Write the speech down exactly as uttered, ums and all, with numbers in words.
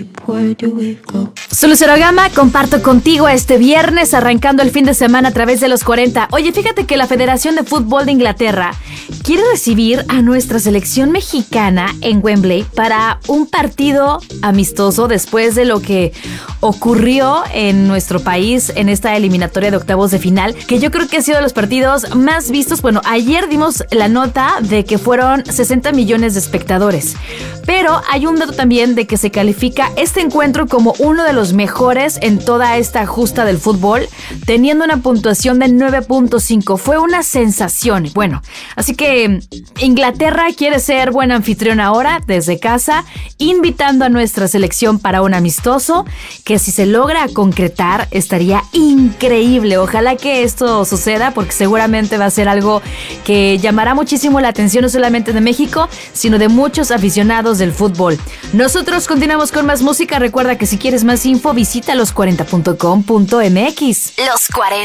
Soy Lucero Gama, comparto contigo este viernes arrancando el fin de semana a través de los cuarenta. Oye, fíjate que la Federación de Fútbol de Inglaterra quiere recibir a nuestra selección mexicana en Wembley para un partido amistoso después de lo que ocurrió en nuestro país en esta eliminatoria de octavos de final, que yo creo que ha sido de los partidos más vistos. Bueno, ayer dimos la nota de que fueron sesenta millones de espectadores, pero hay un dato también de que se califica este encuentro como uno de los mejores en toda esta justa del fútbol, teniendo una puntuación de nueve punto cinco. Fue una sensación. Bueno, así que Inglaterra quiere ser buen anfitrión ahora desde casa, invitando a nuestra selección para un amistoso que, si se logra concretar, estaría increíble. Ojalá que esto suceda, porque seguramente va a ser algo que llamará muchísimo la atención, no solamente de México, sino de muchos aficionados del fútbol. Nosotros continuamos con más música. Recuerda que si quieres más info, visita los cuarenta punto com punto m x. Los cuarenta.